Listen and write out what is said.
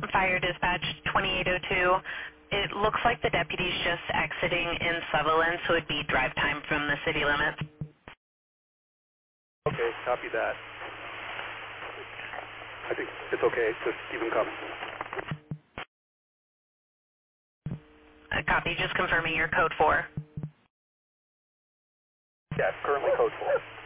Fire Dispatch 2802. It looks like the deputy's just exiting in Sutherland, so it'd be drive time from the city limits. Okay, copy that. I think it's okay. Just keep them coming. Copy, just confirming your code 4. Yeah, currently code 4.